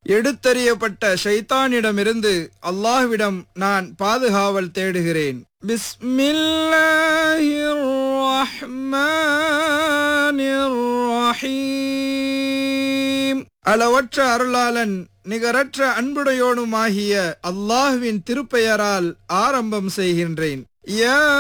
எடுத்தறியப்பட்ட ஷைத்தானிடமிருந்து அல்லாஹ்விடம் நான் பாதுகாவல் தேடுகிறேன். பிஸ்மில்லாஹிர் ரஹ்மானிர் ரஹீம். அளவற்ற அருளாளன் நிகரற்ற அன்புடையோனுமாகிய அல்லாஹ்வின் திருப்பெயரால் ஆரம்பம் செய்கின்றேன். யா